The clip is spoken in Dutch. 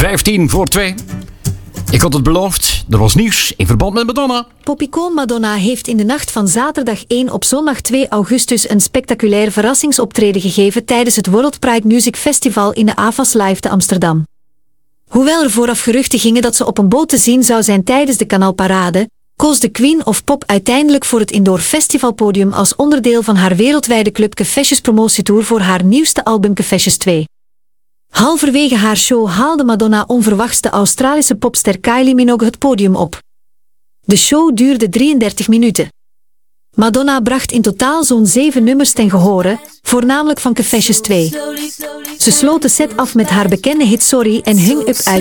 2:15. Ik had het beloofd, er was nieuws in verband met Madonna. Popicoon Madonna heeft in de nacht van zaterdag 1 op zondag 2 augustus een spectaculair verrassingsoptreden gegeven tijdens het World Pride Music Festival in de Avas Live te Amsterdam. Hoewel er vooraf geruchten gingen dat ze op een boot te zien zou zijn tijdens de Kanaalparade, koos de Queen of Pop uiteindelijk voor het Indoor Festivalpodium als onderdeel van haar wereldwijde Club Confessions promotietour voor haar nieuwste album Confessions 2. Halverwege haar show haalde Madonna onverwachts de Australische popster Kylie Minogue het podium op. De show duurde 33 minuten. Madonna bracht in totaal zo'n 7 nummers ten gehore, voornamelijk van Confessions 2. Ze sloot de set af met haar bekende hit Sorry en Hung Up uit